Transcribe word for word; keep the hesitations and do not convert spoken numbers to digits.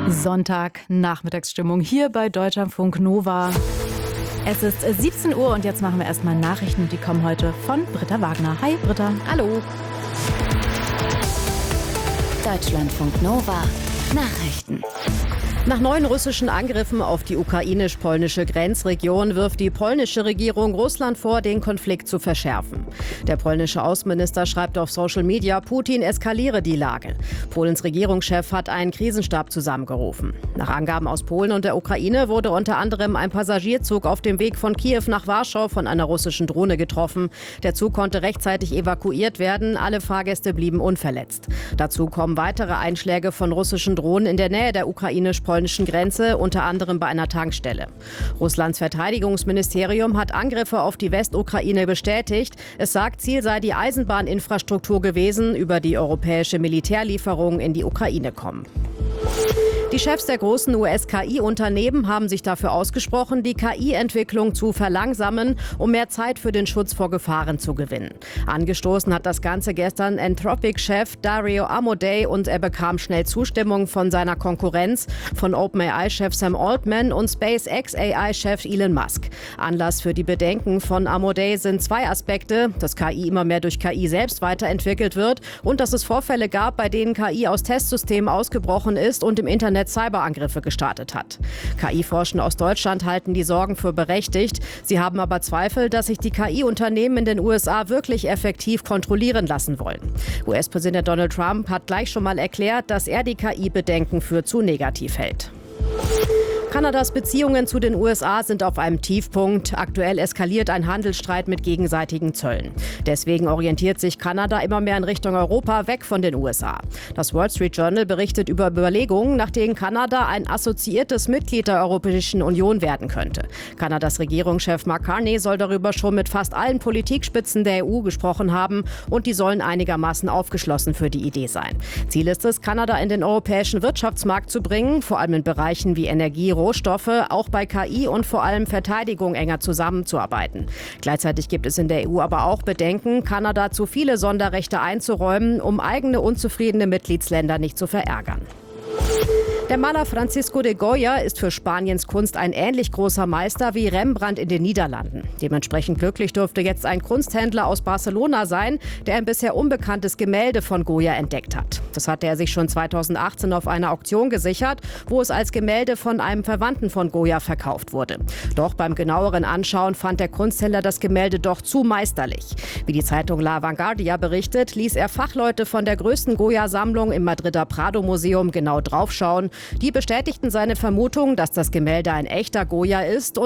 Sonntag, Nachmittagsstimmung hier bei Deutschlandfunk Nova. Es ist siebzehn Uhr und jetzt machen wir erstmal Nachrichten und die kommen heute von Britta Wagner. Hi Britta. Hallo. Deutschlandfunk Nova. Nachrichten. Nach neuen russischen Angriffen auf die ukrainisch-polnische Grenzregion wirft die polnische Regierung Russland vor, den Konflikt zu verschärfen. Der polnische Außenminister schreibt auf Social Media, Putin eskaliere die Lage. Polens Regierungschef hat einen Krisenstab zusammengerufen. Nach Angaben aus Polen und der Ukraine wurde unter anderem ein Passagierzug auf dem Weg von Kiew nach Warschau von einer russischen Drohne getroffen. Der Zug konnte rechtzeitig evakuiert werden, alle Fahrgäste blieben unverletzt. Dazu kommen weitere Einschläge von russischen Drohnen in der Nähe der ukrainisch-polnischen Grenze, unter anderem bei einer Tankstelle. Russlands Verteidigungsministerium hat Angriffe auf die Westukraine bestätigt. Es sagt, Ziel sei die Eisenbahninfrastruktur gewesen, über die europäische Militärlieferungen in die Ukraine kommen. Die Chefs der großen U S-K I-Unternehmen haben sich dafür ausgesprochen, die K I-Entwicklung zu verlangsamen, um mehr Zeit für den Schutz vor Gefahren zu gewinnen. Angestoßen hat das Ganze gestern Anthropic-Chef Dario Amodei und er bekam schnell Zustimmung von seiner Konkurrenz, von OpenAI-Chef Sam Altman und SpaceX-A I-Chef Elon Musk. Anlass für die Bedenken von Amodei sind zwei Aspekte, dass K I immer mehr durch K I selbst weiterentwickelt wird und dass es Vorfälle gab, bei denen K I aus Testsystemen ausgebrochen ist und im Internet Cyberangriffe gestartet hat. K I-Forscher aus Deutschland halten die Sorgen für berechtigt. Sie haben aber Zweifel, dass sich die K I-Unternehmen in den U S A wirklich effektiv kontrollieren lassen wollen. U S-Präsident Donald Trump hat gleich schon mal erklärt, dass er die K I-Bedenken für zu negativ hält. Kanadas Beziehungen zu den U S A sind auf einem Tiefpunkt. Aktuell eskaliert ein Handelsstreit mit gegenseitigen Zöllen. Deswegen orientiert sich Kanada immer mehr in Richtung Europa, weg von den U S A. Das Wall Street Journal berichtet über Überlegungen, nach denen Kanada ein assoziiertes Mitglied der Europäischen Union werden könnte. Kanadas Regierungschef Mark Carney soll darüber schon mit fast allen Politikspitzen der E U gesprochen haben und die sollen einigermaßen aufgeschlossen für die Idee sein. Ziel ist es, Kanada in den europäischen Wirtschaftsmarkt zu bringen, vor allem in Bereichen wie Energie, Rohstoffe, auch bei K I und vor allem Verteidigung enger zusammenzuarbeiten. Gleichzeitig gibt es in der E U aber auch Bedenken, Kanada zu viele Sonderrechte einzuräumen, um eigene unzufriedene Mitgliedsländer nicht zu verärgern. Der Maler Francisco de Goya ist für Spaniens Kunst ein ähnlich großer Meister wie Rembrandt in den Niederlanden. Dementsprechend glücklich dürfte jetzt ein Kunsthändler aus Barcelona sein, der ein bisher unbekanntes Gemälde von Goya entdeckt hat. Das hatte er sich schon zweitausendachtzehn auf einer Auktion gesichert, wo es als Gemälde von einem Verwandten von Goya verkauft wurde. Doch beim genaueren Anschauen fand der Kunsthändler das Gemälde doch zu meisterlich. Wie die Zeitung La Vanguardia berichtet, ließ er Fachleute von der größten Goya-Sammlung im Madrider Prado-Museum genau draufschauen. Die bestätigten seine Vermutung, dass das Gemälde ein echter Goya ist.